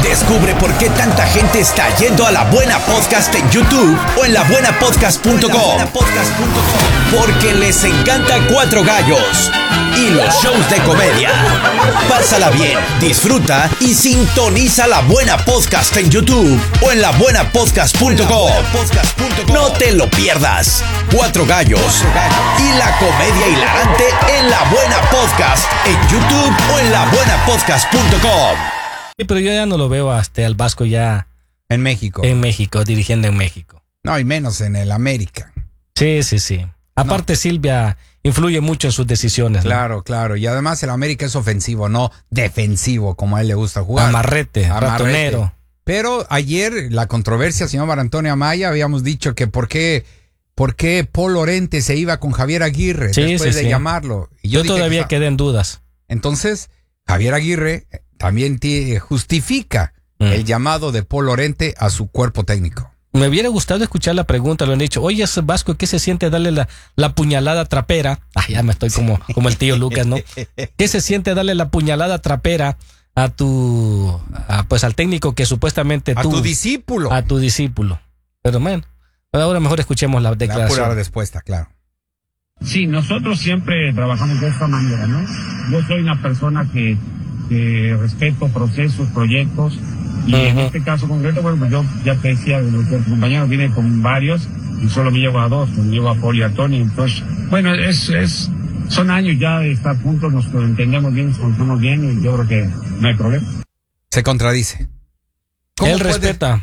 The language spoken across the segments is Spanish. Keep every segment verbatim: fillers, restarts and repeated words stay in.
Descubre por qué tanta gente está yendo a La Buena Podcast en YouTube o en la buena podcast punto com. Porque les encanta Cuatro Gallos y los shows de comedia. Pásala bien, disfruta y sintoniza La Buena Podcast en YouTube o en la buena podcast punto com. No te lo pierdas. Cuatro Gallos y la comedia hilarante en La Buena Podcast en YouTube o en la buena podcast punto com. Sí, pero yo ya no lo veo hasta el Vasco ya en México. En México, dirigiendo en México. No, y menos en el América. Sí, sí, sí. Aparte, no. Silvia influye mucho en sus decisiones. Claro, ¿no? claro. Y además el América es ofensivo, no defensivo, como a él le gusta jugar. Amarrete, Amarrete. ratonero. Pero ayer la controversia, señor Mar Antonio Amaya, habíamos dicho que por qué, por qué Paul Lorente se iba con Javier Aguirre sí, después sí, de sí. llamarlo. Y yo, yo todavía que, quedé en dudas. Entonces, Javier Aguirre también te justifica mm. el llamado de Paul Lorente a su cuerpo técnico. Me hubiera gustado escuchar la pregunta, lo han dicho. Oye, Vasco, ¿qué se siente darle la, la puñalada trapera? Ah, ya me estoy como, como el tío Lucas, ¿no? ¿Qué se siente darle la puñalada trapera a tu, a, pues al técnico que supuestamente tú... A tu discípulo. A tu discípulo. Pero bueno, ahora mejor escuchemos la declaración. La pura respuesta, claro. Sí, nosotros siempre trabajamos de esta manera, ¿no? Yo soy una persona que, que respeto procesos, proyectos, y uh-huh. en este caso concreto, bueno, pues yo ya te decía, el compañero viene con varios, y solo me llevo a dos, me llevo a Paul y a Tony, entonces, bueno, es, es, son años ya de estar juntos, nos entendemos bien, nos conocemos bien, y yo creo que no hay problema. Se contradice. Él puede? respeta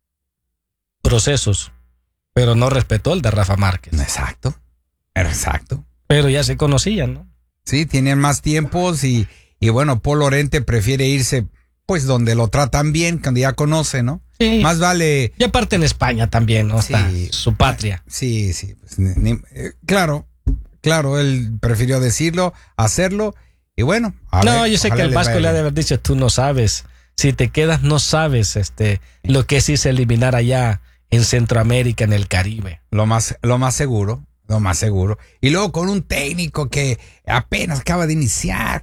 procesos, pero no respetó el de Rafa Márquez. Exacto. Exacto. Pero ya se conocían, ¿no? Sí, tienen más tiempos y, y bueno, Paul Lorente prefiere irse pues donde lo tratan bien, cuando ya conoce, ¿no? Sí. Más vale... Y aparte en España también, ¿no? Sí. Está su patria. Sí, sí. Pues, ni, ni, eh, claro, claro, él prefirió decirlo, hacerlo y bueno. A no, ver, yo sé que el Vasco le ha de haber dicho, tú no sabes, si te quedas no sabes este lo que es irse a eliminar allá en Centroamérica, en el Caribe. Lo más, lo más seguro. Lo más seguro. Y luego con un técnico que apenas acaba de iniciar.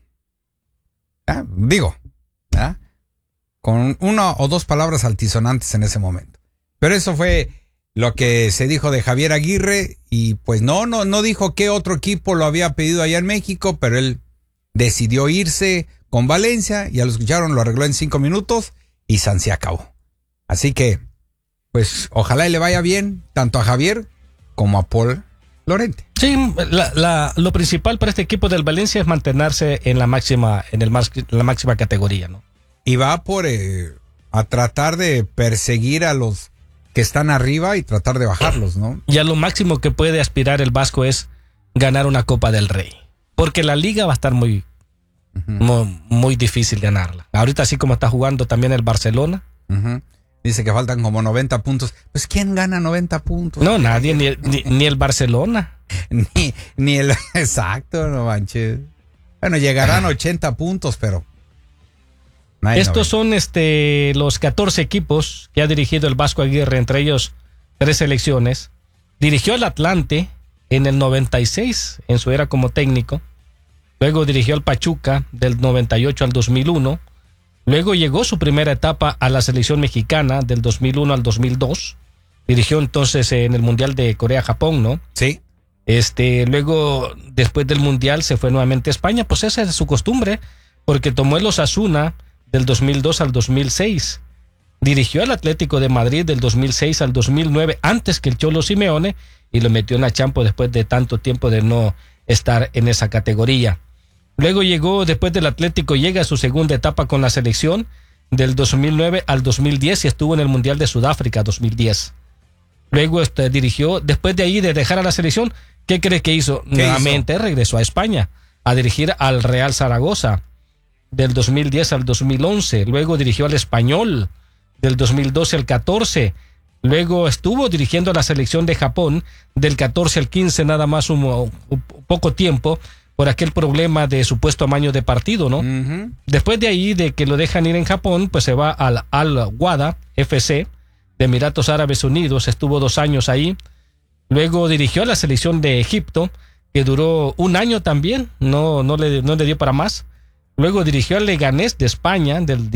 ¿Ah? Digo, ¿ah? Con una o dos palabras altisonantes en ese momento. Pero eso fue lo que se dijo de Javier Aguirre. Y pues no, no, no dijo qué otro equipo lo había pedido allá en México, pero él decidió irse con Valencia. Ya lo escucharon, lo arregló en cinco minutos y san se acabó. Así que, pues ojalá y le vaya bien tanto a Javier como a Paul Lorente. Sí, la, la, lo principal para este equipo del Valencia es mantenerse en la máxima, en el la máxima categoría, ¿no? Y va por eh, a tratar de perseguir a los que están arriba y tratar de bajarlos, ¿no? Ya lo máximo que puede aspirar el Vasco es ganar una Copa del Rey, porque la Liga va a estar muy, uh-huh. muy, muy difícil ganarla. Ahorita así como está jugando también el Barcelona. Uh-huh. Dice que faltan como noventa puntos. Pues ¿quién gana noventa puntos? No, nadie, ni, ni, ni el Barcelona. ni, ni el... Exacto, no manches. Bueno, llegarán ochenta puntos, pero... Estos son este los catorce equipos que ha dirigido el Vasco Aguirre, entre ellos tres selecciones. Dirigió al Atlante en el noventa y seis, en su era como técnico. Luego dirigió al Pachuca del noventa y ocho al dos mil uno. Luego llegó su primera etapa a la selección mexicana del dos mil uno al dos mil dos. Dirigió entonces en el Mundial de Corea-Japón, ¿no? Sí. Este, luego, después del Mundial, se fue nuevamente a España. Pues esa es su costumbre, porque tomó el Osasuna del dos mil dos al dos mil seis. Dirigió al Atlético de Madrid del dos mil seis al dos mil nueve, antes que el Cholo Simeone, y lo metió en la Champions después de tanto tiempo de no estar en esa categoría. Luego llegó, después del Atlético, llega a su segunda etapa con la selección del dos mil nueve al dos mil diez y estuvo en el Mundial de Sudáfrica dos mil diez. Luego este, dirigió, después de ahí de dejar a la selección, ¿qué cree que hizo? Nuevamente hizo? Regresó a España a dirigir al Real Zaragoza del dos mil diez al dos mil once. Luego dirigió al Español del dos mil doce al catorce. Luego estuvo dirigiendo a la selección de Japón del catorce al quince, nada más un, un poco tiempo, por aquel problema de supuesto amaño de partido, ¿no? Uh-huh. Después de ahí, de que lo dejan ir en Japón, pues se va al Al-Wada F C de Emiratos Árabes Unidos, estuvo dos años ahí. Luego dirigió a la selección de Egipto, que duró un año también, no, no, le, no le dio para más. Luego dirigió al Leganés de España, del